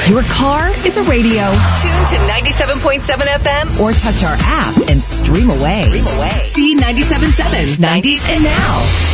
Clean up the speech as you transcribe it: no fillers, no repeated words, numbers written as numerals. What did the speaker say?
Your car is a radio. Tune to 97.7 FM Or touch our app and stream away. See 97.7, 90s and now.